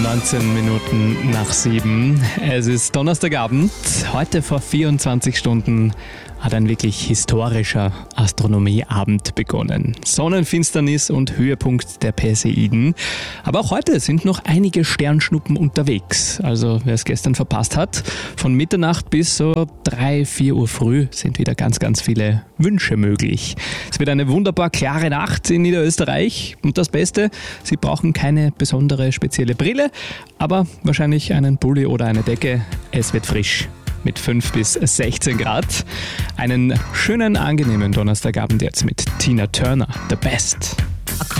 19 Minuten nach 7. Es ist Donnerstagabend. Heute vor 24 Stunden hat ein wirklich historischer Astronomieabend begonnen. Sonnenfinsternis und Höhepunkt der Perseiden. Aber auch heute sind noch einige Sternschnuppen unterwegs. Also wer es gestern verpasst hat, von Mitternacht bis so 3-4 Uhr früh sind wieder ganz viele Wünsche möglich. Es wird eine wunderbar klare Nacht in Niederösterreich. Und das Beste, Sie brauchen keine besondere spezielle Brille, aber wahrscheinlich einen Pulli oder eine Decke. Es wird frisch. Mit 5 bis 16 Grad. Einen schönen, angenehmen Donnerstagabend jetzt mit Tina Turner, The Best.